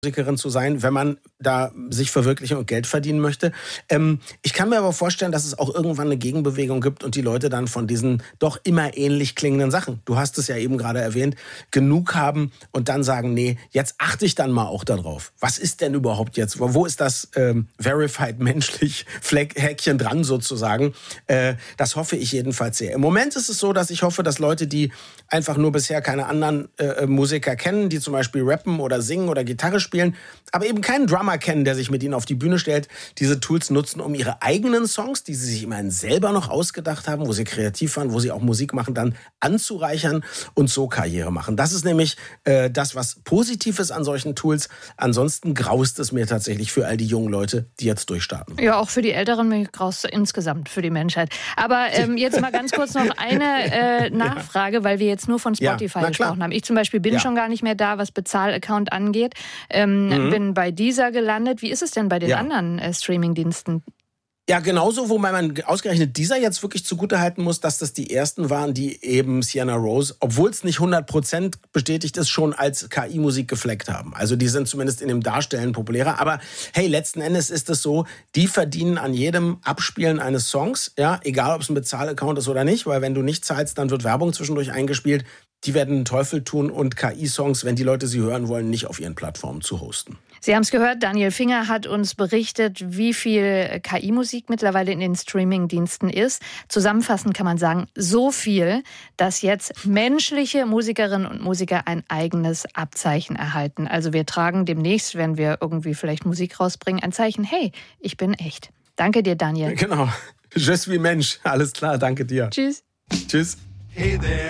Musikerin zu sein, wenn man da sich verwirklichen und Geld verdienen möchte. Ich kann mir aber vorstellen, dass es auch irgendwann eine Gegenbewegung gibt und die Leute dann von diesen doch immer ähnlich klingenden Sachen, du hast es ja eben gerade erwähnt, genug haben und dann sagen, nee, jetzt achte ich dann mal auch darauf. Was ist denn überhaupt jetzt? Wo ist das verified menschlich Häkchen dran sozusagen? Das hoffe ich jedenfalls sehr. Im Moment ist es so, dass ich hoffe, dass Leute, die einfach nur bisher keine anderen Musiker kennen, die zum Beispiel rappen oder singen oder Gitarre spielen, aber eben keinen Drummer kennen, der sich mit ihnen auf die Bühne stellt, diese Tools nutzen, um ihre eigenen Songs, die sie sich immerhin selber noch ausgedacht haben, wo sie kreativ waren, wo sie auch Musik machen, dann anzureichern und so Karriere machen. Das ist nämlich das, was positiv ist an solchen Tools. Ansonsten graust es mir tatsächlich für all die jungen Leute, die jetzt durchstarten. Ja, auch für die Älteren, mir graust insgesamt für die Menschheit. Aber jetzt mal ganz kurz noch eine Nachfrage, weil wir jetzt nur von Spotify gesprochen haben. Ich zum Beispiel bin schon gar nicht mehr da, was Bezahlaccount angeht. Bin bei Deezer gelandet. Wie ist es denn bei den anderen Streamingdiensten? Ja, genauso, wo man ausgerechnet Deezer jetzt wirklich zugutehalten muss, dass das die ersten waren, die eben Sienna Rose, obwohl es nicht 100% bestätigt ist, schon als KI-Musik gefleckt haben. Also die sind zumindest in dem Darstellen populärer. Aber hey, letzten Endes ist es so, die verdienen an jedem Abspielen eines Songs, ja, egal ob es ein Bezahlaccount ist oder nicht, weil wenn du nicht zahlst, dann wird Werbung zwischendurch eingespielt. Die werden den Teufel tun und KI-Songs, wenn die Leute sie hören wollen, nicht auf ihren Plattformen zu hosten. Sie haben es gehört, Daniel Finger hat uns berichtet, wie viel KI-Musik mittlerweile in den Streaming-Diensten ist. Zusammenfassend kann man sagen, so viel, dass jetzt menschliche Musikerinnen und Musiker ein eigenes Abzeichen erhalten. Also wir tragen demnächst, wenn wir irgendwie vielleicht Musik rausbringen, ein Zeichen, hey, ich bin echt. Danke dir, Daniel. Genau, je suis Mensch, alles klar, danke dir. Tschüss. Tschüss. Hey there.